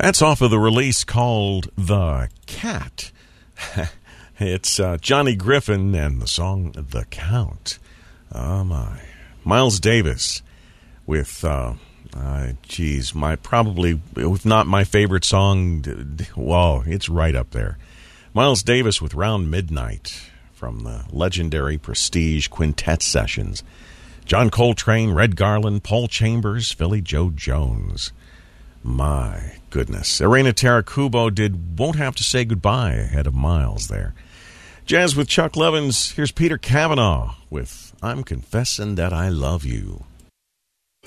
That's off of the release called The Cat. It's Johnny Griffin and the song The Count. Oh, my. Miles Davis with, probably, if not my favorite song, whoa, it's right up there. Miles Davis with Round Midnight from the legendary Prestige Quintet Sessions. John Coltrane, Red Garland, Paul Chambers, Philly Joe Jones. My goodness. Irena Tarakubo Won't Have to Say Goodbye ahead of Miles there. Jazz with Chuck Levins. Here's Peter Cavanaugh with I'm Confessing That I Love You.